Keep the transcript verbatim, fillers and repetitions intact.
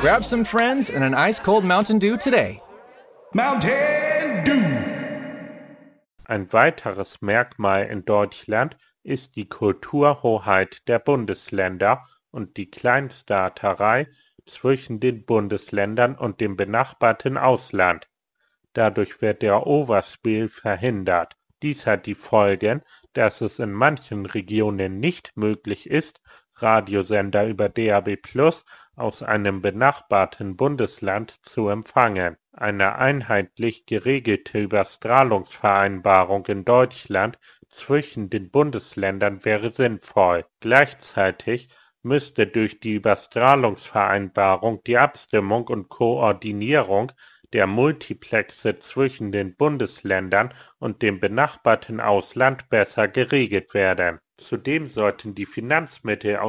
Grab some friends and an ice-cold Mountain Dew today. Mountain Dew. Ein weiteres Merkmal in Deutschland ist die Kulturhoheit der Bundesländer und die Kleinstaaterei zwischen den Bundesländern und dem benachbarten Ausland. Dadurch wird der Overspill verhindert. Dies hat die Folgen, dass es in manchen Regionen nicht möglich ist, Radiosender über D A B plus aus einem benachbarten Bundesland zu empfangen. Eine einheitlich geregelte Überstrahlungsvereinbarung in Deutschland zwischen den Bundesländern wäre sinnvoll. Gleichzeitig müsste durch die Überstrahlungsvereinbarung die Abstimmung und Koordinierung der Multiplexe zwischen den Bundesländern und dem benachbarten Ausland besser geregelt werden. Zudem sollten die Finanzmittel aus